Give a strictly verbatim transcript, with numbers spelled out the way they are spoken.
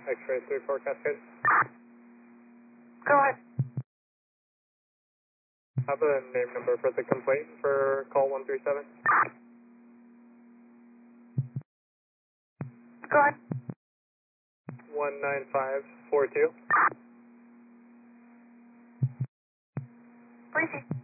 X-ray three four Cascade. Go ahead. Have a name number for the complaint for call one three seven. Go ahead. one nine five four two. Briefing.